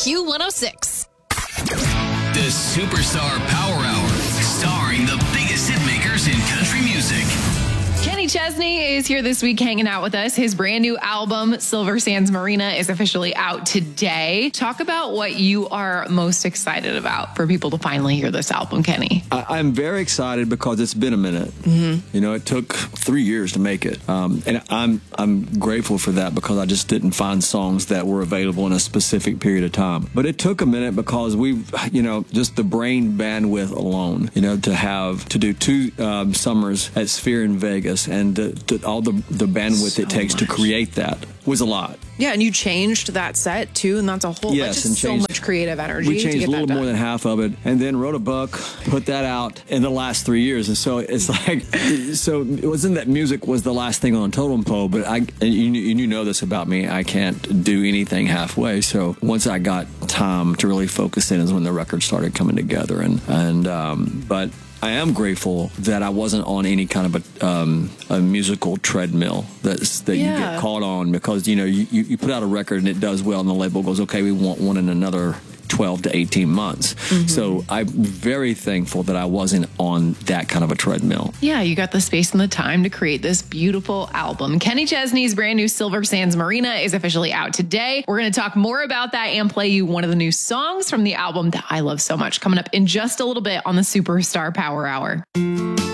Q106. The Superstar Power Hour, starring the biggest hit makers in country music. Kenny Chesney is here this week hanging out with us. His brand new album, Silver Sands Marina, is officially out today. Talk about what you are most excited about for people to finally hear this album, Kenny. I'm very excited because it's been a minute. Mm-hmm. You know, it took 3 years to make it. And I'm grateful for that because I just didn't find songs that were available in a specific period of time. But it took a minute because we've, just the brain bandwidth alone, to do 2 summers at Sphere in Vegas and all the bandwidth it takes to create that was a lot. Yeah, and you changed that set too, and that's a whole so much creative energy. We changed to get a little that more than half of it, and then wrote a book, put that out in the last 3 years. And so it's like, so it wasn't that music was the last thing on totem pole, but you know this about me, I can't do anything halfway. So once I got time to really focus in is when the record started coming together, but I am grateful that I wasn't on any kind of a musical treadmill that you get caught on because, you put out a record and it does well and the label goes, okay, we want one in another 12 to 18 months. Mm-hmm. So I'm very thankful that I wasn't on that kind of a treadmill. Yeah, you got the space and the time to create this beautiful album. Kenny Chesney's brand new Silver Sands Marina is officially out today. We're going to talk more about that and play you one of the new songs from the album that I love so much coming up in just a little bit on the Superstar Power Hour.